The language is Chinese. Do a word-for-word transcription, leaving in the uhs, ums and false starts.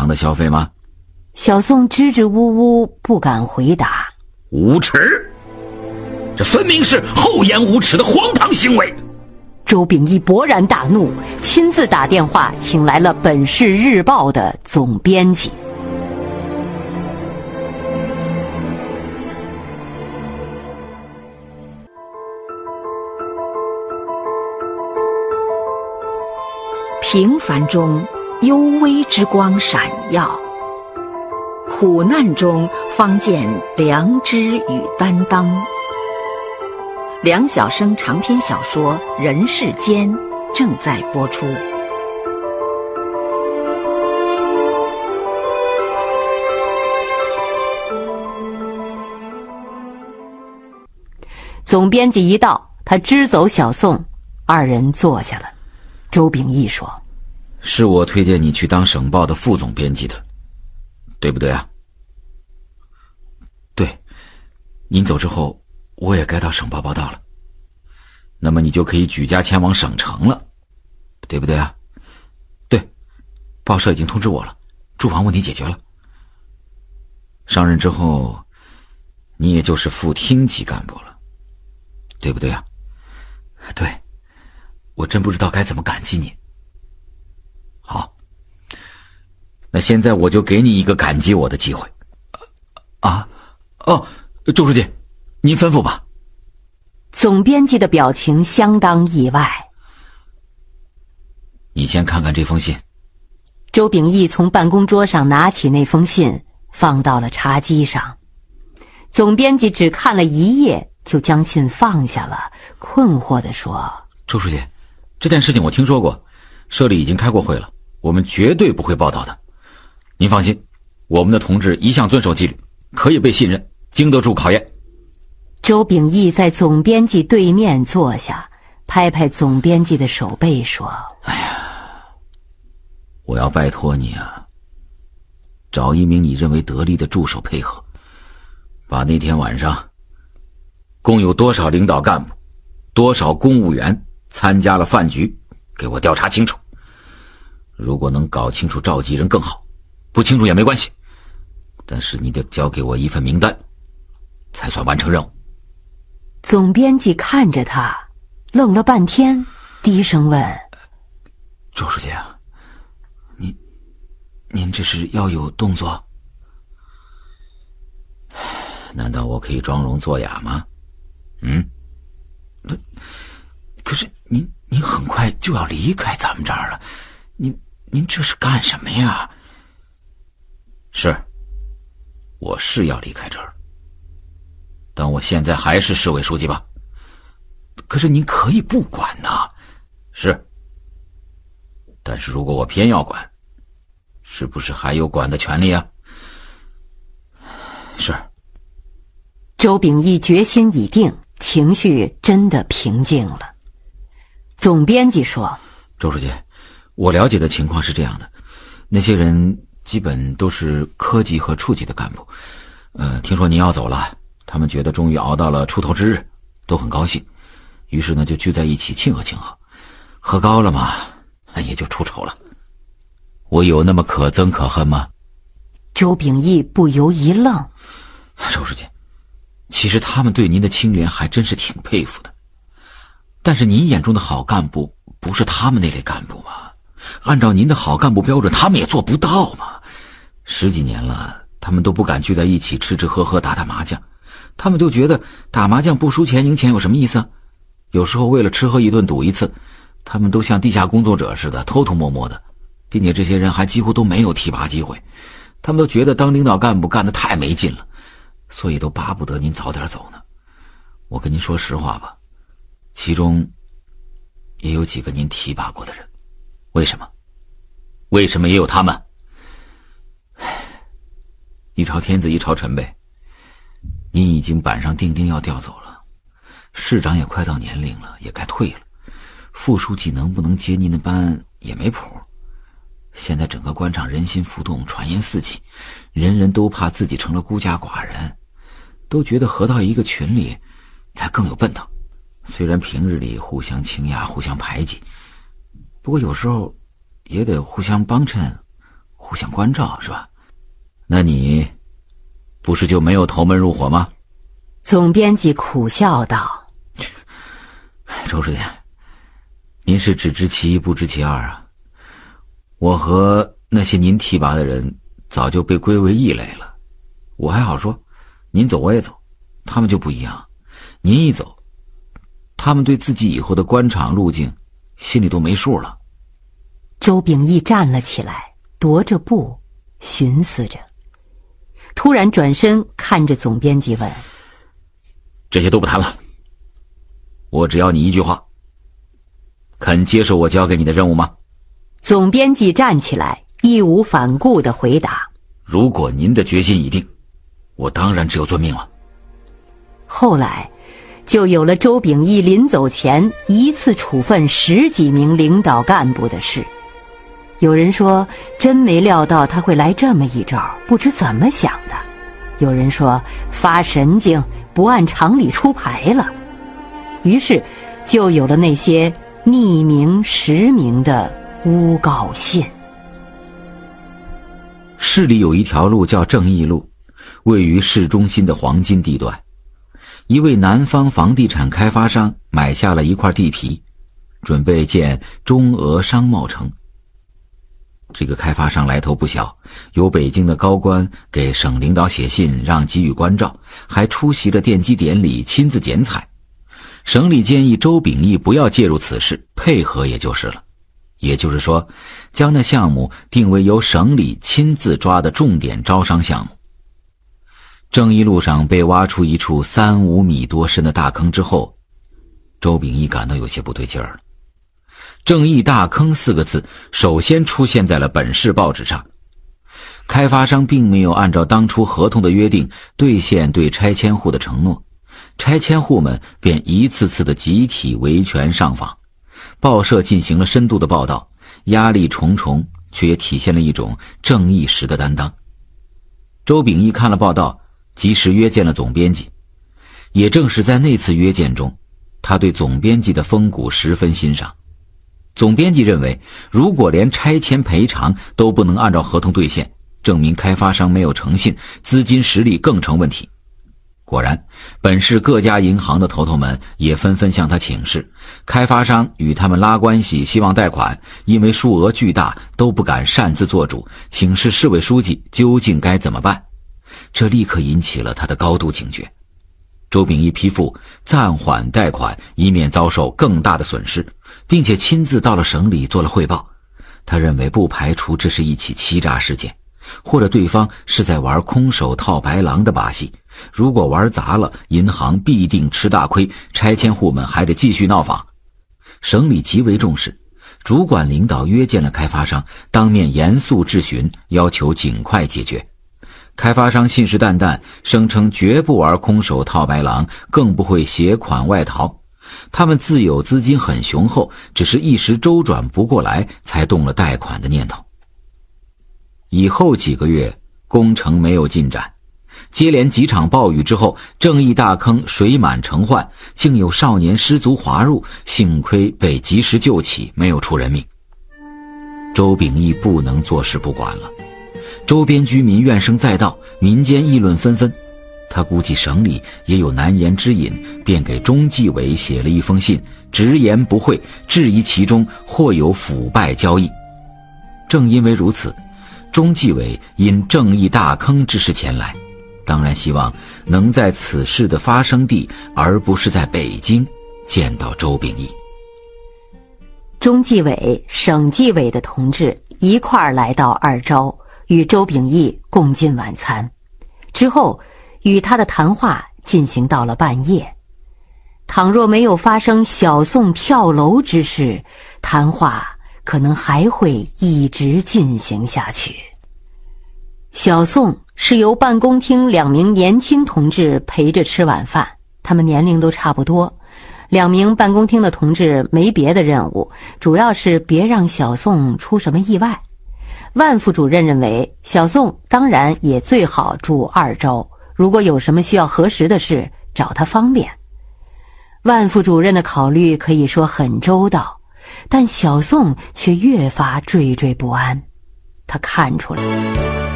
的消费吗？ 小宋支支吾吾不敢回答。 无耻！这分明是厚颜无耻的荒唐行为。 周秉义勃然大怒，亲自打电话请来了《本市日报》的总编辑。 平凡中幽微之光闪耀，苦难中方见良知与担当。梁晓声长篇小说《人世间》正在播出。 总编辑一到，他支走小宋，二人坐下了。周秉义说： 是我推荐你去当省报的副总编辑的，对不对啊？对，您走之后我也该到省报报道了，那么你就可以举家前往省城了，对不对啊？对，报社已经通知我了，住房问题解决了。上任之后你也就是副厅级干部了，对不对啊？对，我真不知道该怎么感激你。好，那现在我就给你一个感激我的机会。啊，哦，周书记，您吩咐吧。 总编辑的表情相当意外。 你先看看这封信。 周秉义从办公桌上拿起那封信，放到了茶几上。总编辑只看了一页，就将信放下了，困惑地说： 周书记，这件事情我听说过，社里已经开过会了，我们绝对不会报道的。您放心，我们的同志一向遵守纪律，可以被信任，经得住考验。 周秉义在总编辑对面坐下，拍拍总编辑的手背说： 哎呀，我要拜托你啊，找一名你认为得力的助手配合，把那天晚上共有多少领导干部、多少公务员参加了饭局给我调查清楚。如果能搞清楚召集人更好，不清楚也没关系，但是你得交给我一份名单，才算完成任务。 总编辑看着他，愣了半天，低声问： 周书记啊，您您这是要有动作？难道我可以装聋作哑吗？嗯？可是您您很快就要离开咱们这儿了，您您这是干什么呀？是，我是要离开这儿，但我现在还是市委书记吧。可是您可以不管呐。是，但是如果我偏要管，是不是还有管的权利啊？是。 周秉义决心已定，情绪真的平静了。总编辑说： 周书记，我了解的情况是这样的，那些人基本都是科级和处级的干部，呃，听说您要走了，他们觉得终于熬到了出头之日，都很高兴，于是呢就聚在一起庆贺庆贺，喝高了嘛，也就出丑了。我有那么可憎可恨吗？ 周秉义不由一愣。 周书记，其实他们对您的清廉还真是挺佩服的，但是您眼中的好干部不是他们那类干部吗？按照您的好干部标准，他们也做不到嘛。十几年了，他们都不敢聚在一起吃吃喝喝打打麻将，他们都觉得打麻将不输钱赢钱有什么意思啊？有时候为了吃喝一顿赌一次，他们都像地下工作者似的偷偷摸摸的，并且这些人还几乎都没有提拔机会，他们都觉得当领导干部干得太没劲了，所以都巴不得您早点走呢。我跟您说实话吧，其中也有几个您提拔过的人。为什么？为什么也有他们？一朝天子一朝臣呗，您已经板上钉钉要调走了，市长也快到年龄了，也该退了，副书记能不能接您的班也没谱。现在整个官场人心浮动，传言四起，人人都怕自己成了孤家寡人，都觉得合到一个群里才更有奔头。虽然平日里互相倾轧互相排挤，不过有时候也得互相帮衬， 互相关照是吧？那你不是就没有投门入伙吗？ 总编辑苦笑道： 周书记，您是只知其一不知其二啊。我和那些您提拔的人早就被归为异类了，我还好说，您走我也走，他们就不一样。您一走，他们对自己以后的官场路径心里都没数了。 周秉义站了起来，踱着步寻思着，突然转身看着总编辑问： 这些都不谈了，我只要你一句话，肯接受我交给你的任务吗？ 总编辑站起来，义无反顾地回答： 如果您的决心已定，我当然只有遵命了。 后来就有了周秉义临走前一次处分十几名领导干部的事。有人说真没料到他会来这么一招，不知怎么想的。有人说发神经，不按常理出牌了。于是就有了那些匿名实名的诬告信。 市里有一条路叫正义路，位于市中心的黄金地段。一位南方房地产开发商买下了一块地皮，准备建中俄商贸城。这个开发商来头不小，有北京的高官给省领导写信让给予关照，还出席了奠基典礼，亲自剪彩。省里建议周秉义不要介入此事，配合也就是了。也就是说，将那项目定为由省里亲自抓的重点招商项目。正义路上被挖出一处三五米多深的大坑之后，周秉义感到有些不对劲儿了。正义大坑四个字首先出现在了本市报纸上。开发商并没有按照当初合同的约定兑现对拆迁户的承诺，拆迁户们便一次次的集体维权上访。报社进行了深度的报道，压力重重，却也体现了一种正义时的担当。周秉义看了报道，及时约见了总编辑。也正是在那次约见中，他对总编辑的风骨十分欣赏。总编辑认为，如果连拆迁赔偿都不能按照合同兑现，证明开发商没有诚信，资金实力更成问题。果然，本市各家银行的头头们也纷纷向他请示，开发商与他们拉关系，希望贷款，因为数额巨大，都不敢擅自做主，请示市委书记究竟该怎么办。这立刻引起了他的高度警觉。周秉义批复暂缓贷款，以免遭受更大的损失，并且亲自到了省里做了汇报。他认为不排除这是一起欺诈事件，或者对方是在玩空手套白狼的把戏。如果玩砸了，银行必定吃大亏，拆迁户们还得继续闹访。省里极为重视，主管领导约见了开发商，当面严肃质询，要求尽快解决。开发商信誓旦旦，声称绝不玩空手套白狼，更不会携款外逃。他们自有资金很雄厚，只是一时周转不过来，才动了贷款的念头。以后几个月，工程没有进展。接连几场暴雨之后，正义大坑水满城患，竟有少年失足滑入，幸亏被及时救起，没有出人命。周秉义不能坐视不管了。周边居民怨声载道，民间议论纷纷。他估计省里也有难言之隐，便给中纪委写了一封信，直言不讳，质疑其中或有腐败交易。正因为如此，中纪委因正义大坑之事前来，当然希望能在此事的发生地，而不是在北京见到周秉义。 中纪委、省纪委的同志一块儿来到二招，与周秉义共进晚餐，之后与他的谈话进行到了半夜。倘若没有发生小宋跳楼之事，谈话可能还会一直进行下去。小宋是由办公厅两名年轻同志陪着吃晚饭，他们年龄都差不多。两名办公厅的同志没别的任务，主要是别让小宋出什么意外。万副主任认为，小宋当然也最好住二招，如果有什么需要核实的事，找他方便。万副主任的考虑可以说很周到，但小宋却越发惴惴不安。 他看出来。